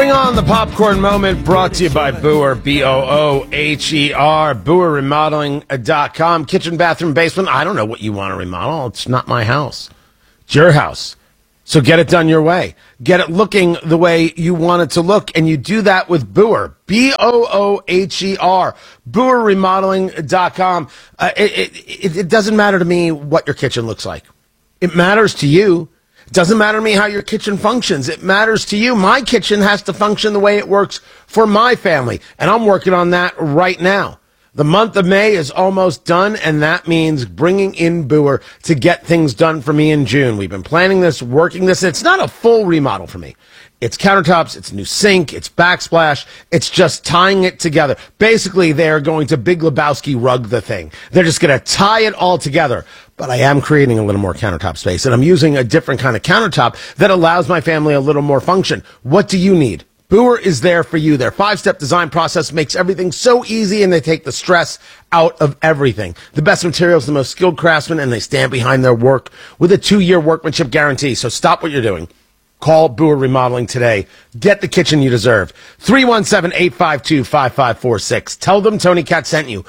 Bring on the popcorn moment, brought to you by Booher, B-O-O-H-E-R, BooherRemodeling.com. Kitchen, bathroom, basement. I don't know what you want to remodel. It's not my house. It's your house. So get it done your way. Get it looking the way you want it to look, and you do that with Booher, B-O-O-H-E-R, BooherRemodeling.com. It doesn't matter to me what your kitchen looks like. It matters to you. It doesn't matter to me how your kitchen functions. It matters to you. My kitchen has to function the way it works for my family, and I'm working on that right now. The month of May is almost done, and that means bringing in Booher to get things done for me in June. We've been planning this, working this. It's not a full remodel for me. It's countertops, it's a new sink, it's backsplash. It's just tying it together. Basically, they're going to Big Lebowski rug the thing. They're just going to tie it all together. But I am creating a little more countertop space, and I'm using a different kind of countertop that allows my family a little more function. What do you need? Booher is there for you. Their 5-step design process makes everything so easy, and they take the stress out of everything. The best materials, the most skilled craftsmen, and they stand behind their work with a 2-year workmanship guarantee. So stop what you're doing. Call Booher Remodeling today. Get the kitchen you deserve. 317-852-5546. Tell them Tony Katz sent you.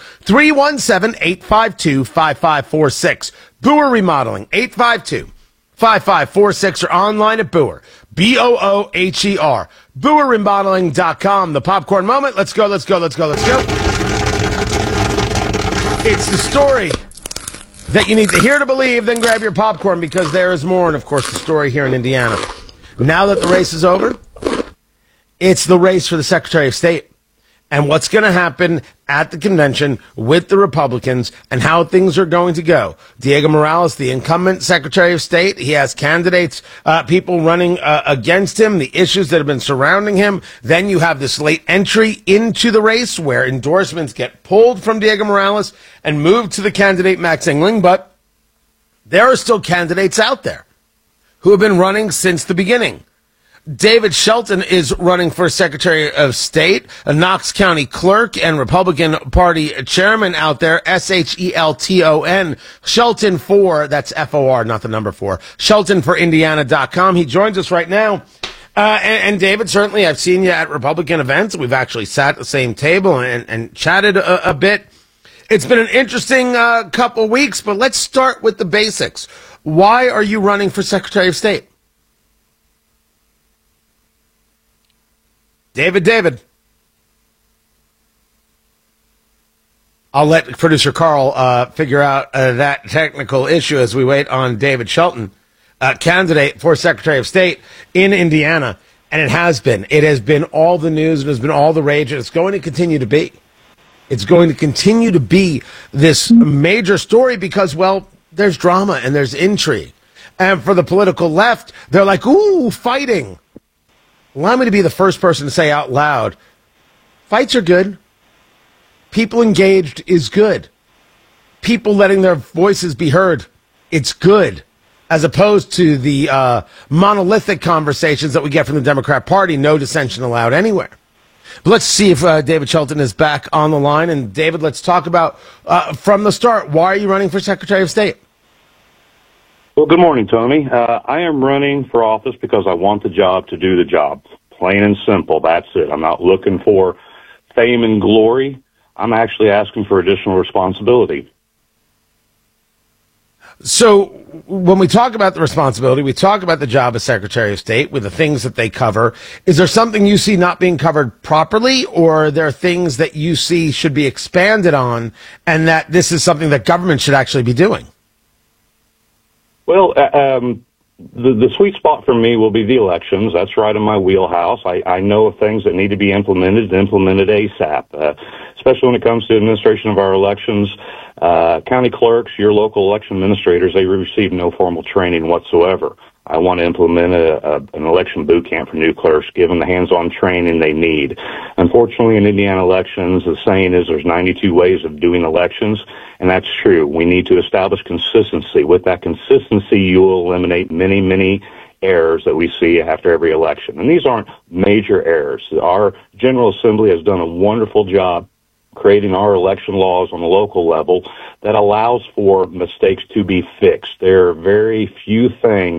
317-852-5546. Booher Remodeling, 852-5546, or online at Booher, B-O-O-H-E-R, BooherRemodeling.com. The popcorn moment. Let's go. It's the story that you need to hear to believe. Then grab your popcorn, because there is more. And, of course, the story here in Indiana. Now that the race is over, it's the race for the Secretary of State. And what's going to happen at the convention with the Republicans and how things are going to go. Diego Morales, the incumbent Secretary of State, he has candidates, people running against him, the issues that have been surrounding him. Then you have this late entry into the race where endorsements get pulled from Diego Morales and moved to the candidate Max Engling. But there are still candidates out there who have been running since the beginning. David Shelton is running for Secretary of State, a Knox County clerk and Republican Party chairman out there, S-H-E-L-T-O-N, Shelton for, that's F-O-R, not the number 4, Shelton for Indiana.com. He joins us right now. And David, certainly I've seen you at Republican events. We've actually sat at the same table and chatted a bit. It's been an interesting couple weeks, but let's start with the basics. Why are you running for Secretary of State? David. I'll let producer Carl figure out that technical issue as we wait on David Shelton, candidate for Secretary of State in Indiana. And it has been all the news, it has been all the rage, and it's going to continue to be. It's going to continue to be this major story because, well, there's drama and there's intrigue. And for the political left, they're like, ooh, fighting. Allow me to be the first person to say out loud, fights are good. People engaged is good. People letting their voices be heard, it's good. As opposed to the monolithic conversations that we get from the Democrat Party, no dissension allowed anywhere. But let's see if David Shelton is back on the line. And David, let's talk about, from the start, why are you running for Secretary of State? Well, good morning, Tony. I am running for office because I want the job to do the job. Plain and simple, that's it. I'm not looking for fame and glory. I'm actually asking for additional responsibility. So when we talk about the responsibility, we talk about the job as Secretary of State with the things that they cover. Is there something you see not being covered properly, or are there things that you see should be expanded on and that this is something that government should actually be doing? Well, the sweet spot for me will be the elections. That's right in my wheelhouse. I know of things that need to be implemented ASAP, especially when it comes to administration of our elections. County clerks, your local election administrators, they receive no formal training whatsoever. I want to implement an election boot camp for new clerks, give them the hands-on training they need. Unfortunately, in Indiana elections, the saying is there's 92 ways of doing elections, and that's true. We need to establish consistency. With that consistency, you will eliminate many, many errors that we see after every election. And these aren't major errors. Our General Assembly has done a wonderful job creating our election laws on the local level that allows for mistakes to be fixed. There are very few things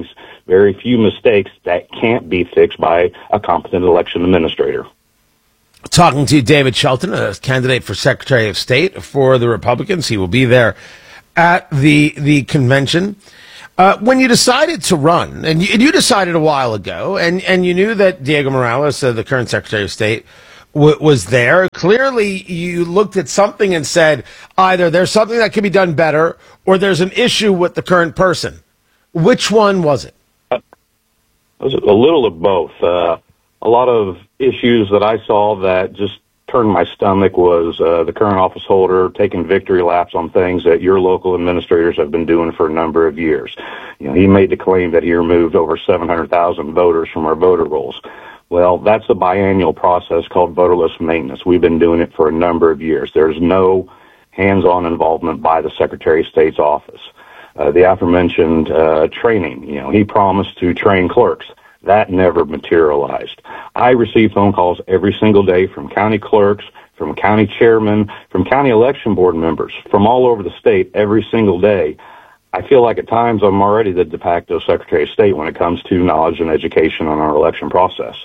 very few mistakes that can't be fixed by a competent election administrator. Talking to David Shelton, a candidate for Secretary of State for the Republicans. He will be there at the convention. When you decided to run, and you decided a while ago, and you knew that Diego Morales, the current Secretary of State, was there, clearly you looked at something and said, either there's something that can be done better, or there's an issue with the current person. Which one was it? It was a little of both. A lot of issues that I saw that just turned my stomach was the current office holder taking victory laps on things that your local administrators have been doing for a number of years. You know, he made the claim that he removed over 700,000 voters from our voter rolls. Well, that's a biannual process called voterless maintenance. We've been doing it for a number of years. There's no hands-on involvement by the Secretary of State's office. The aforementioned training, he promised to train clerks. That never materialized. I receive phone calls every single day from county clerks, from county chairmen, from county election board members, from all over the state every single day. I feel like at times I'm already the de facto Secretary of State when it comes to knowledge and education on our election process.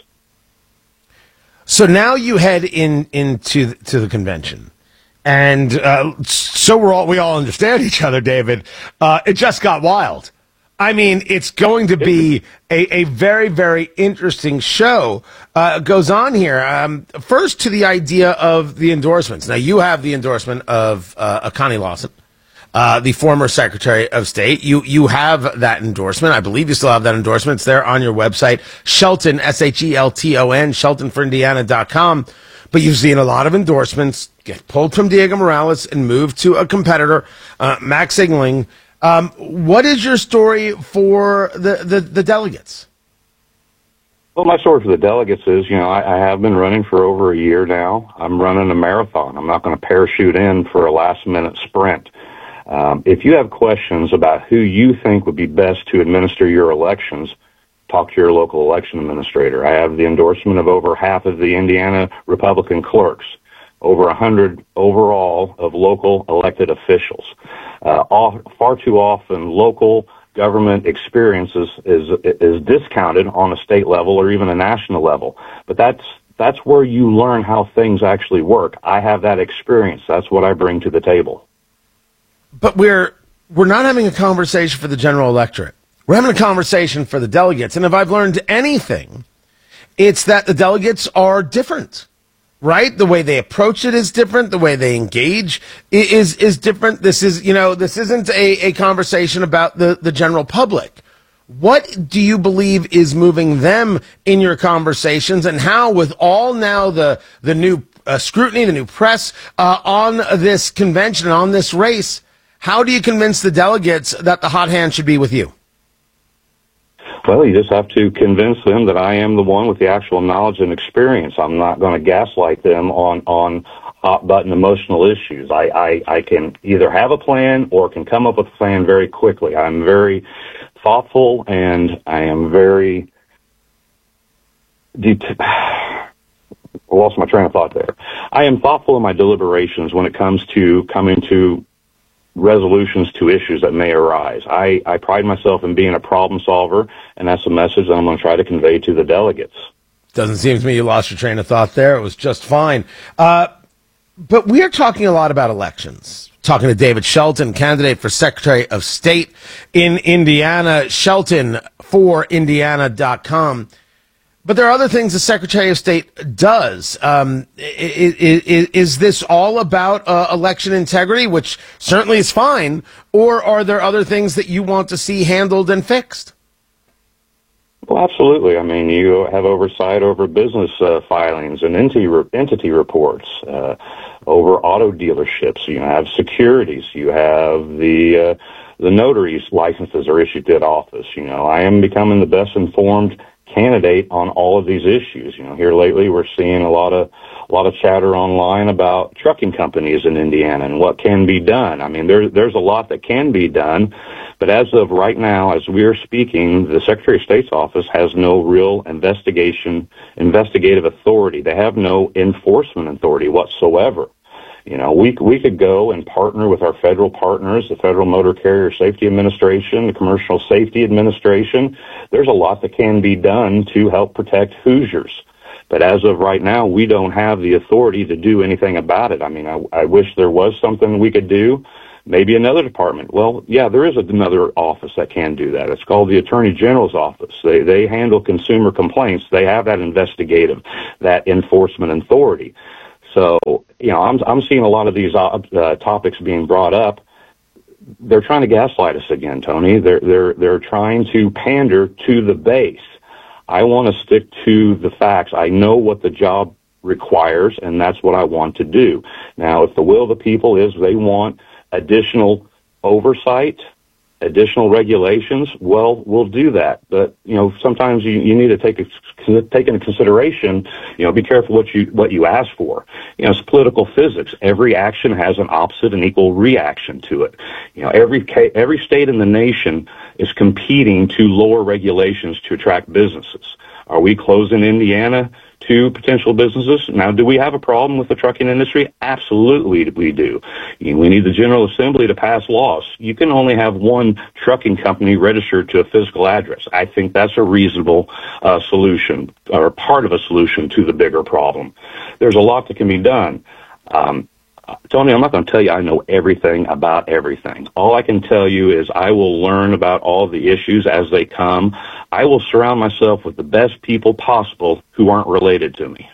So now you head into the convention, and so we all understand each other, David. It just got wild. I mean, it's going to be a very, very interesting show goes on here. First, to the idea of the endorsements. Now, you have the endorsement of Connie Lawson, the former Secretary of State. You have that endorsement. I believe you still have that endorsement. It's there on your website, Shelton, Shelton, SheltonForIndiana.com. But you've seen a lot of endorsements get pulled from Diego Morales and moved to a competitor, Max Sigling. What is your story for the delegates? Well, my story for the delegates is, I have been running for over a year now. I'm running a marathon. I'm not going to parachute in for a last-minute sprint. If you have questions about who you think would be best to administer your elections, talk to your local election administrator. I have the endorsement of over half of the Indiana Republican clerks, over 100 overall of local elected officials. Far too often, local government experience is discounted on a state level or even a national level. But that's where you learn how things actually work. I have that experience. That's what I bring to the table. But we're not having a conversation for the general electorate. We're having a conversation for the delegates. And if I've learned anything, it's that the delegates are different, right? The way they approach it is different. The way they engage is different. This isn't a conversation about the general public. What do you believe is moving them in your conversations, and how, with all now the new scrutiny, the new press on this convention, on this race, how do you convince the delegates that the hot hand should be with you? Well, you just have to convince them that I am the one with the actual knowledge and experience. I'm not going to gaslight them on hot-button emotional issues. I can either have a plan or can come up with a plan very quickly. I'm very thoughtful, and I am very I lost my train of thought there. I am thoughtful in my deliberations when it comes to coming to resolutions to issues that may arise. I pride myself in being a problem solver, and that's a message that I'm going to try to convey to the delegates. Doesn't seem to me you lost your train of thought there. It was just fine. But we are talking a lot about elections. Talking to David Shelton, candidate for Secretary of State in Indiana, Shelton for Indiana.com. But there are other things the Secretary of State does. Is this all about election integrity, which certainly is fine, or are there other things that you want to see handled and fixed? Well, absolutely. I mean, you have oversight over business filings and entity reports, over auto dealerships. You have securities. You have the notary's licenses are issued at office. I am becoming the best informed candidate on all of these issues. Here lately we're seeing a lot of chatter online about trucking companies in Indiana and what can be done. I mean, there's a lot that can be done, but as of right now, as we are speaking, the Secretary of State's office has no real investigative authority. They have no enforcement authority whatsoever. We could go and partner with our federal partners, the Federal Motor Carrier Safety Administration, the Commercial Safety Administration. There's a lot that can be done to help protect Hoosiers. But as of right now, we don't have the authority to do anything about it. I mean, I wish there was something we could do. Maybe another department. Well, yeah, there is another office that can do that. It's called the Attorney General's office. They handle consumer complaints. They have that investigative, that enforcement authority. So, I'm seeing a lot of these topics being brought up. They're trying to gaslight us again, Tony. They're trying to pander to the base. I want to stick to the facts. I know what the job requires, and that's what I want to do. Now, if the will of the people is they want additional oversight, additional regulations, well, we'll do that. But, sometimes you need to take into consideration, be careful what you ask for. It's political physics. Every action has an opposite and equal reaction to it. Every state in the nation is competing to lower regulations to attract businesses. Are we closing Indiana to potential businesses? Now, do we have a problem with the trucking industry? Absolutely we do. We need the General Assembly to pass laws. You can only have one trucking company registered to a physical address. I think that's a reasonable solution, or part of a solution to the bigger problem. There's a lot that can be done. Tony, I'm not going to tell you I know everything about everything. All I can tell you is I will learn about all the issues as they come. I will surround myself with the best people possible who aren't related to me.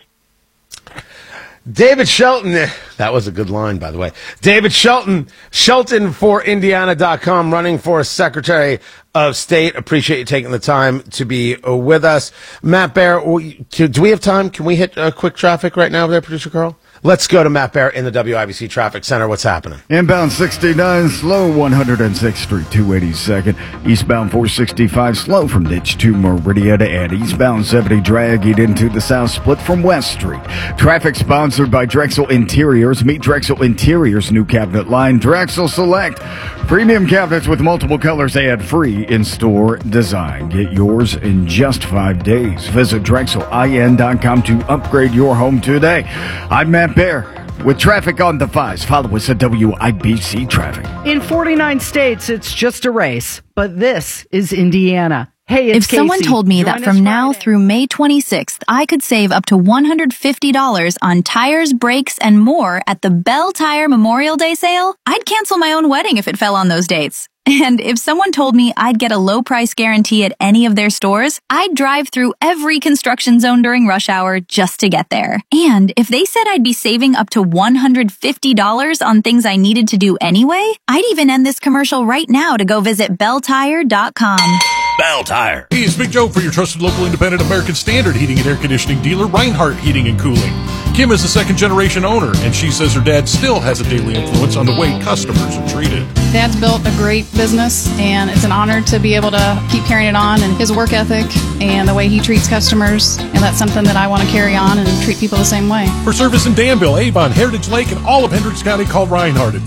David Shelton, that was a good line, by the way. David Shelton, SheltonForIndiana.com, running for Secretary of State. Appreciate you taking the time to be with us. Matt Bear, do we have time? Can we hit quick traffic right now there, Producer Carl? Let's go to Matt Bear in the WIBC Traffic Center. What's happening? Inbound 69, slow 106th Street, 282nd. Eastbound 465, slow from Ditch to Marietta. And eastbound 70, dragging into the south, split from West Street. Traffic sponsored by Drexel Interiors. Meet Drexel Interiors' new cabinet line, Drexel Select. Premium cabinets with multiple colors and free in-store design. Get yours in just 5 days. Visit DrexelIN.com to upgrade your home today. I'm Matt Bear. With traffic on the 5s, follow us at WIBC Traffic. In 49 states, it's just a race, but this is Indiana. Hey, it's If someone Casey. told me Join that us from now Friday. through May 26th, I could save up to $150 on tires, brakes, and more at the Bell Tire Memorial Day sale, I'd cancel my own wedding if it fell on those dates. And if someone told me I'd get a low price guarantee at any of their stores, I'd drive through every construction zone during rush hour just to get there. And if they said I'd be saving up to $150 on things I needed to do anyway, I'd even end this commercial right now to go visit belltire.com. Bell Tire. Hey, it's Big Joe for your trusted local independent American Standard heating and air conditioning dealer, Reinhardt Heating and Cooling. Kim is a second-generation owner, and she says her dad still has a daily influence on the way customers are treated. Dad's built a great business, and it's an honor to be able to keep carrying it on, and his work ethic and the way he treats customers, and that's something that I want to carry on and treat people the same way. For service in Danville, Avon, Heritage Lake, and all of Hendricks County, call Reinhardt at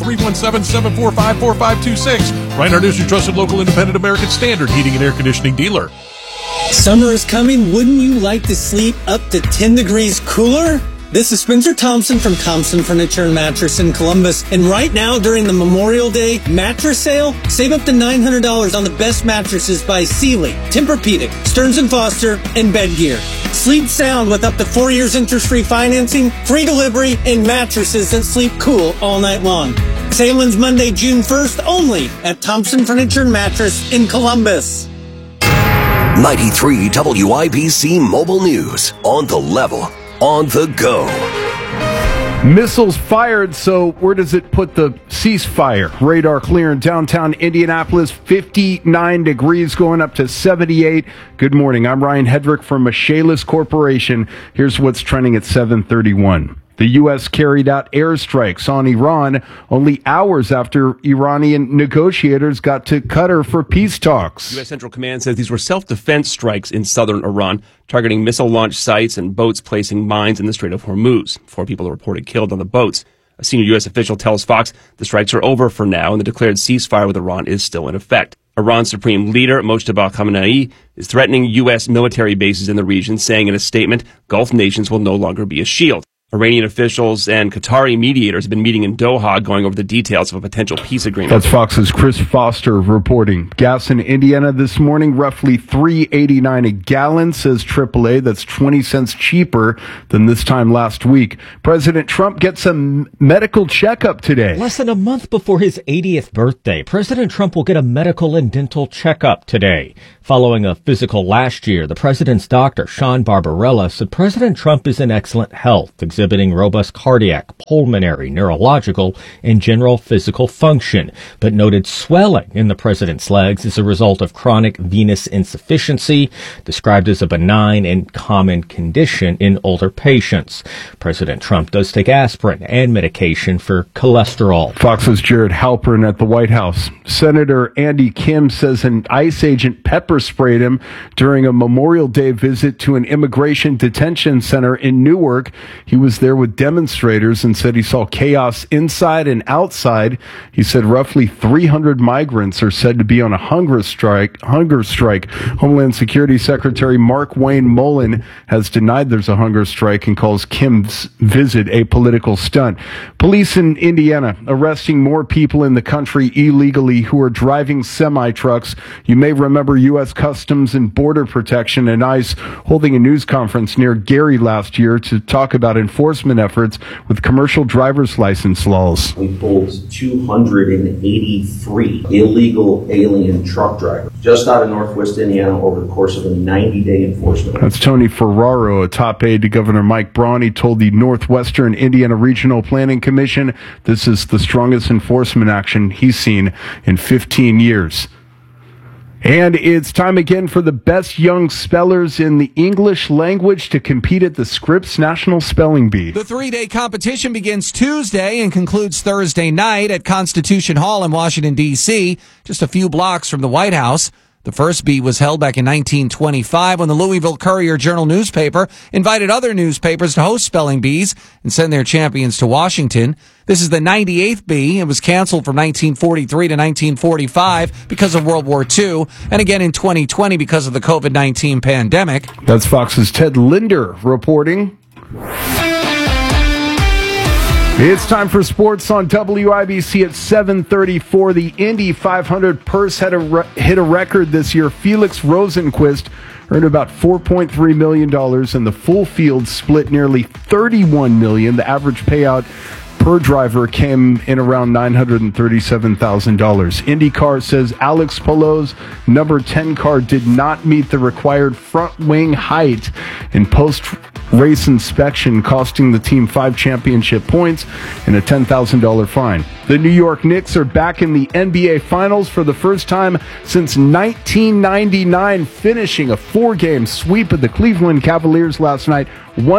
317-745-4526. Reinhardt is your trusted local independent American Standard heating and air conditioning dealer. Summer is coming. Wouldn't you like to sleep up to 10 degrees cooler? This is Spencer Thompson from Thompson Furniture and Mattress in Columbus. And right now, during the Memorial Day mattress sale, save up to $900 on the best mattresses by Sealy, Tempur-Pedic, Stearns & Foster, and Bedgear. Sleep sound with up to 4 years interest-free financing, free delivery, and mattresses that sleep cool all night long. Sale ends Monday, June 1st, only at Thompson Furniture and Mattress in Columbus. 93 WIBC Mobile News. On the level. On the go. Missiles fired, so where does it put the ceasefire? Radar clear in downtown Indianapolis, 59 degrees going up to 78. Good morning, I'm Ryan Hedrick from Michaelis Corporation. Here's what's trending at 7:31. The U.S. carried out airstrikes on Iran only hours after Iranian negotiators got to Qatar for peace talks. U.S. Central Command says these were self-defense strikes in southern Iran, targeting missile launch sites and boats placing mines in the Strait of Hormuz. 4 people are reported killed on the boats. A senior U.S. official tells Fox the strikes are over for now and the declared ceasefire with Iran is still in effect. Iran's supreme leader, Mojtaba Khamenei, is threatening U.S. military bases in the region, saying in a statement, Gulf nations will no longer be a shield. Iranian officials and Qatari mediators have been meeting in Doha, going over the details of a potential peace agreement. That's Fox's Chris Foster reporting. Gas in Indiana this morning, roughly $3.89 a gallon, says AAA. That's 20 cents cheaper than this time last week. President Trump gets a medical checkup today. Less than a month before his 80th birthday, President Trump will get a medical and dental checkup today. Following a physical last year, the president's doctor, Sean Barbarella, said President Trump is in excellent health, exhibiting robust cardiac, pulmonary, neurological, and general physical function, but noted swelling in the president's legs as a result of chronic venous insufficiency, described as a benign and common condition in older patients. President Trump does take aspirin and medication for cholesterol. Fox's Jared Halpern at the White House. Senator Andy Kim says an ICE agent pepper sprayed him during a Memorial Day visit to an immigration detention center in Newark. He was there with demonstrators and said he saw chaos inside and outside. He said roughly 300 migrants are said to be on a hunger strike. Homeland Security Secretary Mark Wayne Mullen has denied there's a hunger strike and calls Kim's visit a political stunt. Police in Indiana arresting more people in the country illegally who are driving semi-trucks. You may remember U.S. Customs and Border Protection and ICE holding a news conference near Gary last year to talk about enforcement efforts with commercial driver's license laws. We pulled 283 illegal alien truck drivers just out of Northwest Indiana over the course of a 90-day enforcement. That's Tony Ferraro, a top aide to Governor Mike Braun. He told the Northwestern Indiana Regional Planning Commission this is the strongest enforcement action he's seen in 15 years. And it's time again for the best young spellers in the English language to compete at the Scripps National Spelling Bee. The 3-day competition begins Tuesday and concludes Thursday night at Constitution Hall in Washington, D.C., just a few blocks from the White House. The first bee was held back in 1925 when the Louisville Courier-Journal newspaper invited other newspapers to host spelling bees and send their champions to Washington. This is the 98th bee. It was canceled from 1943 to 1945 because of World War II, and again in 2020 because of the COVID-19 pandemic. That's Fox's Ted Linder reporting. It's time for sports on WIBC at 7:34. The Indy 500 purse hit a record this year. Felix Rosenqvist earned about $4.3 million, and the full field split nearly $31 million. The average payout per driver came in around $937,000. IndyCar says Alex Palou's number 10 car did not meet the required front wing height in post-race inspection, costing the team 5 championship points and a $10,000 fine. The New York Knicks are back in the NBA Finals for the first time since 1999, finishing a 4-game sweep of the Cleveland Cavaliers last night,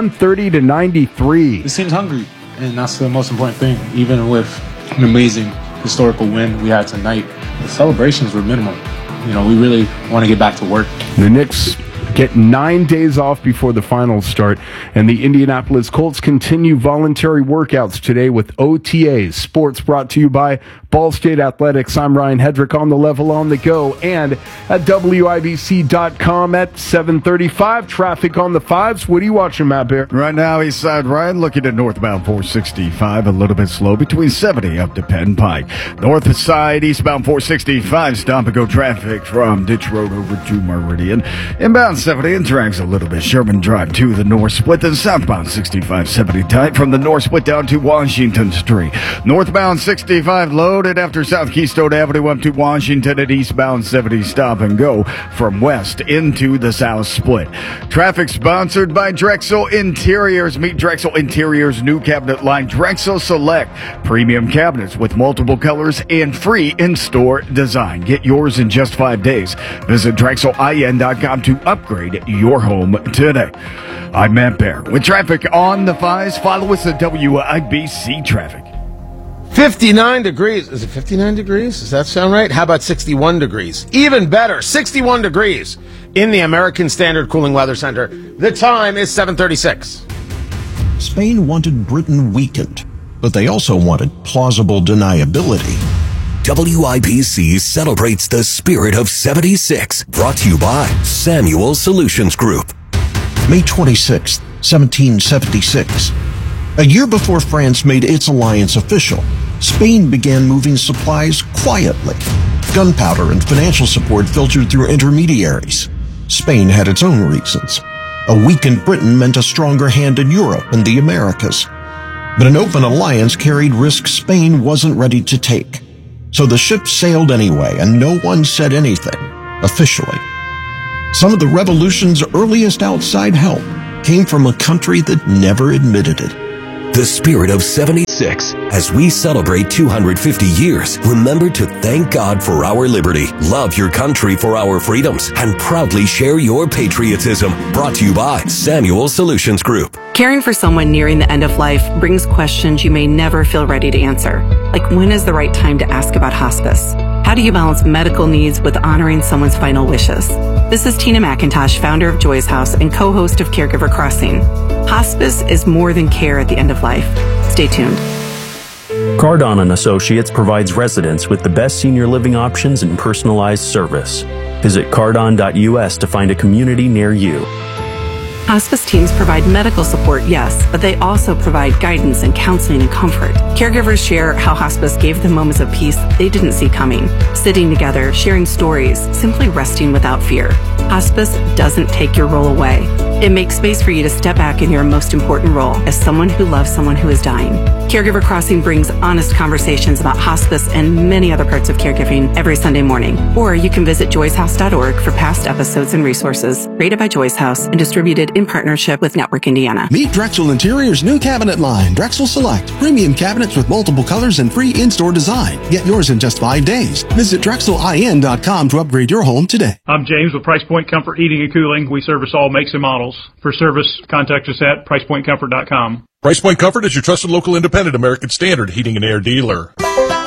130-93. This team's hungry. And that's the most important thing. Even with an amazing historical win we had tonight, the celebrations were minimal. You know, we really want to get back to work. The Knicks get 9 days off before the finals start, and the Indianapolis Colts continue voluntary workouts today with OTAs. Sports brought to you by Ball State Athletics. I'm Ryan Hedrick on the level on the go and at WIBC.com at 7:35. Traffic on the 5s. What are you watching, Matt Bear? Right now, East Side Ryan looking at northbound 465, a little bit slow between 70 up to Penn Pike. North side, eastbound 465, stop and go traffic from Ditch Road over to Meridian. Inbound 70 and drags a little bit. Sherman Drive to the north split, then southbound 65, 70 tight from the north split down to Washington Street. Northbound 65 loaded after South Keystone Avenue up to Washington, and eastbound 70 stop and go from west into the south split. Traffic sponsored by Drexel Interiors. Meet Drexel Interiors' new cabinet line, Drexel Select. Premium cabinets with multiple colors and free in-store design. Get yours in just 5 days. Visit DrexelIN.com to upgrade your home today. I'm Matt Bear. With traffic on the 5s, follow us at WIBC Traffic. 59 degrees. Is it 59 degrees? Does that sound right? How about 61 degrees? Even better, 61 degrees in the American Standard Cooling Weather Center. The time is 7:36. Spain wanted Britain weakened, but they also wanted plausible deniability. WIBC celebrates the spirit of 76, brought to you by Samuel Solutions Group. May 26th, 1776. A year before France made its alliance official, Spain began moving supplies quietly. Gunpowder and financial support filtered through intermediaries. Spain had its own reasons. A weakened Britain meant a stronger hand in Europe and the Americas. But an open alliance carried risks Spain wasn't ready to take. So the ships sailed anyway, and no one said anything, officially. Some of the revolution's earliest outside help came from a country that never admitted it. The spirit of 76. As we celebrate 250 years, remember to thank God for our liberty, love your country for our freedoms, and proudly share your patriotism. Brought to you by Samuel Solutions Group. Caring for someone nearing the end of life brings questions you may never feel ready to answer. Like, when is the right time to ask about hospice? How do you balance medical needs with honoring someone's final wishes? This is Tina McIntosh, founder of Joy's House and co-host of Caregiver Crossing. Hospice is more than care at the end of life. Stay tuned. Cardon & Associates provides residents with the best senior living options and personalized service. Visit cardon.us to find a community near you. Hospice teams provide medical support, yes, but they also provide guidance and counseling and comfort. Caregivers share how hospice gave them moments of peace they didn't see coming. Sitting together, sharing stories, simply resting without fear. Hospice doesn't take your role away. It makes space for you to step back in your most important role as someone who loves someone who is dying. Caregiver Crossing brings honest conversations about hospice and many other parts of caregiving every Sunday morning. Or you can visit joyshouse.org for past episodes and resources. Rated by Joy's House and distributed in partnership with Network Indiana. Meet Drexel Interior's new cabinet line, Drexel Select. Premium cabinets with multiple colors and free in-store design. Get yours in just 5 days. Visit DrexelIN.com to upgrade your home today. I'm James with Price Point Comfort Heating and Cooling. We service all makes and models. For service, contact us at pricepointcomfort.com. Price Point Comfort is your trusted local independent American Standard heating and air dealer.